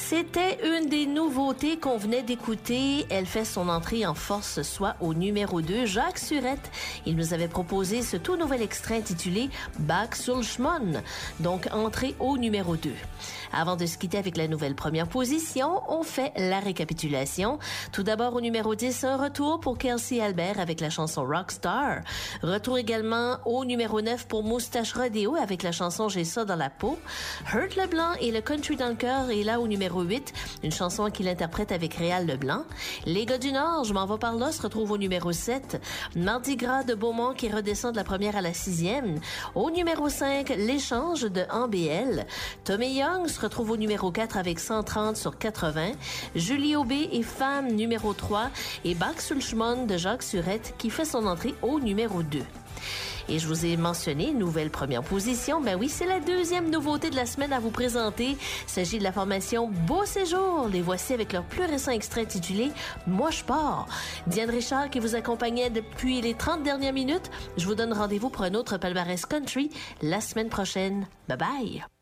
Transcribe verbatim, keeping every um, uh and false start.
C'était une des nouveautés qu'on venait d'écouter. Elle fait son entrée en force ce soir au numéro deux, Jacques Surette. Il nous avait proposé ce tout nouvel extrait intitulé « Back sur Schmon », donc entrée au numéro deux. Avant de se quitter avec la nouvelle première position, on fait la récapitulation. Tout d'abord au numéro dix, un retour pour Kelsey Albert avec la chanson Rockstar. Retour également au numéro neuf pour Moustache Rodeo avec la chanson J'ai ça dans la peau. Hurt Leblanc et le Country dans le cœur est là au numéro huit, une chanson qu'il interprète avec Réal Leblanc. Les gars du Nord, Je m'en vais par là, se retrouve au numéro sept. Mardi Gras de Beaumont qui redescend de la première à la sixième. Au numéro cinq, L'échange de En B L. Tommy Young se retrouve au numéro quatre avec cent trente sur quatre-vingts. Julie Aubé et Femme numéro trois. Et Back sur le Schmon de Jacques Surette qui fait son entrée au numéro deux. Et je vous ai mentionné, nouvelle première position. Ben oui, c'est la deuxième nouveauté de la semaine à vous présenter. Il s'agit de la formation Beau Séjour. Les voici avec leur plus récent extrait intitulé Moi je pars. Diane Richard qui vous accompagnait depuis les trente dernières minutes. Je vous donne rendez-vous pour un autre palmarès country la semaine prochaine. Bye bye!